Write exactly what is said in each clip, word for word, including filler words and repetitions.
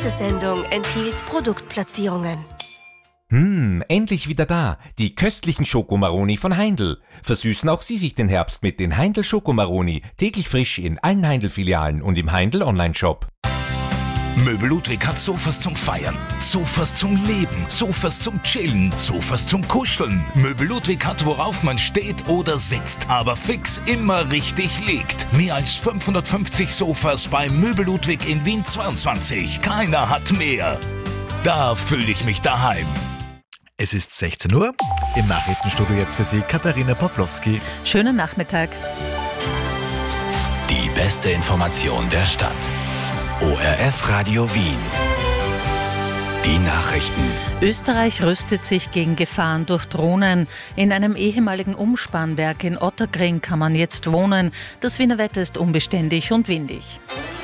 Diese Sendung enthielt Produktplatzierungen. Hm, endlich wieder da. Die köstlichen Schokomaroni von Heindl. Versüßen auch Sie sich den Herbst mit den Heindl Schokomaroni. Täglich frisch in allen Heindl-Filialen und im Heindl Online-Shop. Möbel Ludwig hat Sofas zum Feiern, Sofas zum Leben, Sofas zum Chillen, Sofas zum Kuscheln. Möbel Ludwig hat, worauf man steht oder sitzt, aber fix immer richtig liegt. Mehr als fünfhundertfünfzig Sofas bei Möbel Ludwig in Wien zweiundzwanzig. Keiner hat mehr. Da fühle ich mich daheim. Es ist sechzehn Uhr. Im Nachrichtenstudio jetzt für Sie Katharina Pawlowski. Schönen Nachmittag. Die beste Information der Stadt. O R F Radio Wien. Die Nachrichten. Österreich rüstet sich gegen Gefahren durch Drohnen. In einem ehemaligen Umspannwerk in Otterkring kann man jetzt wohnen. Das Wiener Wetter ist unbeständig und windig.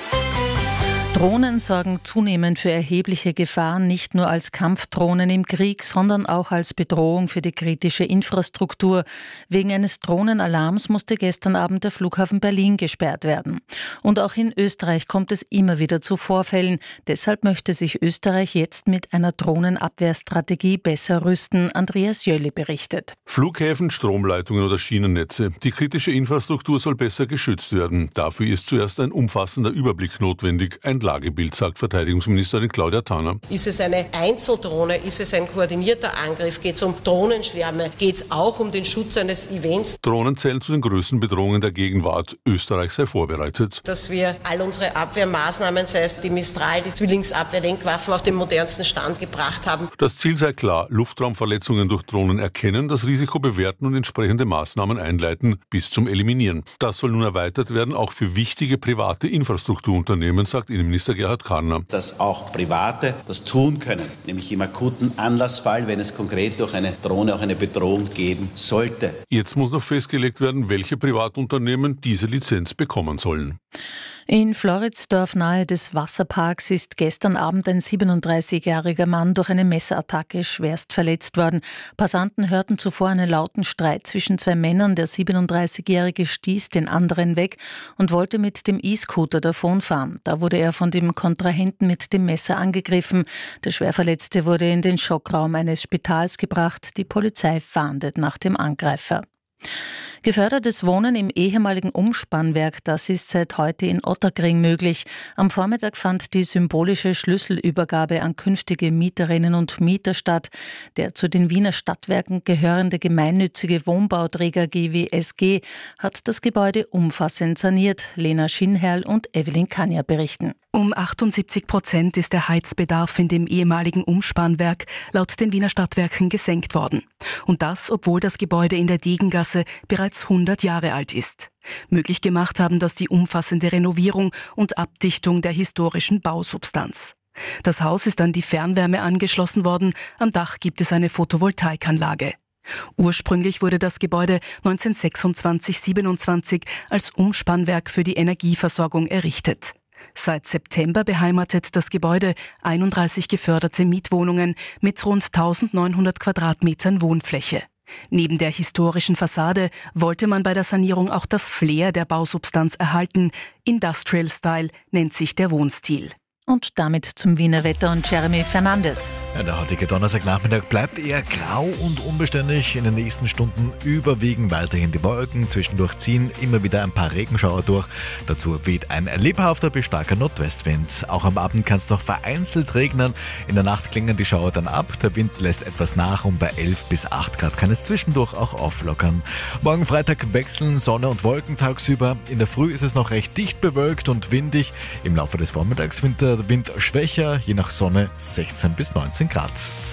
Drohnen sorgen zunehmend für erhebliche Gefahren, nicht nur als Kampfdrohnen im Krieg, sondern auch als Bedrohung für die kritische Infrastruktur. Wegen eines Drohnenalarms musste gestern Abend der Flughafen Berlin gesperrt werden. Und auch in Österreich kommt es immer wieder zu Vorfällen. Deshalb möchte sich Österreich jetzt mit einer Drohnenabwehrstrategie besser rüsten. Andreas Jölle berichtet. Flughäfen, Stromleitungen oder Schienennetze. Die kritische Infrastruktur soll besser geschützt werden. Dafür ist zuerst ein umfassender Überblick notwendig. Ein Lagebild, sagt Verteidigungsministerin Claudia Tanner. Ist es eine Einzeldrohne? Ist es ein koordinierter Angriff? Geht es um Drohnenschwärme? Geht es auch um den Schutz eines Events? Drohnen zählen zu den größten Bedrohungen der Gegenwart. Österreich sei vorbereitet. Dass wir all unsere Abwehrmaßnahmen, sei es die Mistral, die Zwillingsabwehrlenkwaffen, auf den modernsten Stand gebracht haben. Das Ziel sei klar: Luftraumverletzungen durch Drohnen erkennen, das Risiko bewerten und entsprechende Maßnahmen einleiten bis zum Eliminieren. Das soll nun erweitert werden, auch für wichtige private Infrastrukturunternehmen, sagt Innenminister Gerhard Karner. Dass auch Private das tun können, nämlich im akuten Anlassfall, wenn es konkret durch eine Drohne auch eine Bedrohung geben sollte. Jetzt muss noch festgelegt werden, welche Privatunternehmen diese Lizenz bekommen sollen. In Floridsdorf nahe des Wasserparks ist gestern Abend ein siebenunddreißigjähriger Mann durch eine Messerattacke schwerst verletzt worden. Passanten hörten zuvor einen lauten Streit zwischen zwei Männern. Der siebenunddreißigjährige stieß den anderen weg und wollte mit dem E-Scooter davonfahren. Da wurde er von dem Kontrahenten mit dem Messer angegriffen. Der Schwerverletzte wurde in den Schockraum eines Spitals gebracht. Die Polizei fahndet nach dem Angreifer. Gefördertes Wohnen im ehemaligen Umspannwerk, das ist seit heute in Otterkring möglich. Am Vormittag fand die symbolische Schlüsselübergabe an künftige Mieterinnen und Mieter statt. Der zu den Wiener Stadtwerken gehörende gemeinnützige Wohnbauträger G W S G hat das Gebäude umfassend saniert. Lena Schinherl und Evelyn Kanja berichten. Um achtundsiebzig Prozent ist der Heizbedarf in dem ehemaligen Umspannwerk laut den Wiener Stadtwerken gesenkt worden. Und das, obwohl das Gebäude in der Degengasse bereits hundert Jahre alt ist. Möglich gemacht haben das die umfassende Renovierung und Abdichtung der historischen Bausubstanz. Das Haus ist an die Fernwärme angeschlossen worden, am Dach gibt es eine Photovoltaikanlage. Ursprünglich wurde das Gebäude neunzehnhundertsechsundzwanzig siebenundzwanzig als Umspannwerk für die Energieversorgung errichtet. Seit September beheimatet das Gebäude einunddreißig geförderte Mietwohnungen mit rund eintausendneunhundert Quadratmetern Wohnfläche. Neben der historischen Fassade wollte man bei der Sanierung auch das Flair der Bausubstanz erhalten. Industrial Style nennt sich der Wohnstil. Und damit zum Wiener Wetter und Jeremy Fernandes. Ja, der heutige Donnerstagnachmittag bleibt eher grau und unbeständig. In den nächsten Stunden überwiegen weiterhin die Wolken. Zwischendurch ziehen immer wieder ein paar Regenschauer durch. Dazu weht ein lebhafter bis starker Nordwestwind. Auch am Abend kann es noch vereinzelt regnen. In der Nacht klingen die Schauer dann ab. Der Wind lässt etwas nach und bei elf bis acht Grad kann es zwischendurch auch auflockern. Morgen Freitag wechseln Sonne und Wolken tagsüber. In der Früh ist es noch recht dicht bewölkt und windig. Im Laufe des Vormittags wird der Wind schwächer, je nach Sonne sechzehn bis neunzehn Grad.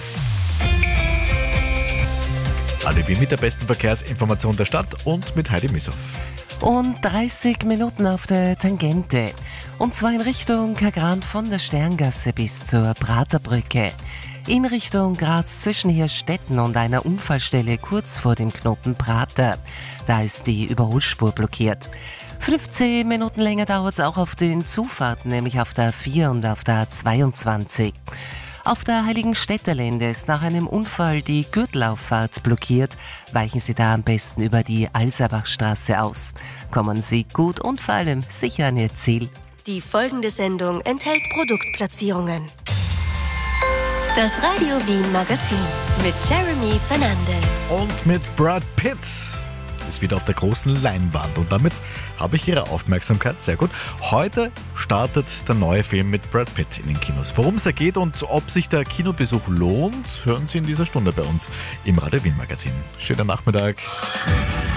Alle wie mit der besten Verkehrsinformation der Stadt und mit Heidi Missoff. Und dreißig Minuten auf der Tangente. Und zwar in Richtung Kagran von der Sterngasse bis zur Praterbrücke. In Richtung Graz zwischen Hirstetten und einer Unfallstelle kurz vor dem Knoten Prater. Da ist die Überholspur blockiert. fünfzehn Minuten länger dauert es auch auf den Zufahrten, nämlich auf der A vier und auf der A zweiundzwanzig. Auf der Heiligenstädterlände ist nach einem Unfall die Gürtelauffahrt blockiert. Weichen Sie da am besten über die Alserbachstraße aus. Kommen Sie gut und vor allem sicher an Ihr Ziel. Die folgende Sendung enthält Produktplatzierungen. Das Radio Wien Magazin mit Jeremy Fernandes. Und mit Brad Pitt. Ist wieder auf der großen Leinwand und damit habe ich Ihre Aufmerksamkeit. Sehr gut. Heute startet der neue Film mit Brad Pitt in den Kinos. Worum es da geht und ob sich der Kinobesuch lohnt, hören Sie in dieser Stunde bei uns im Radio Wien Magazin. Schönen Nachmittag.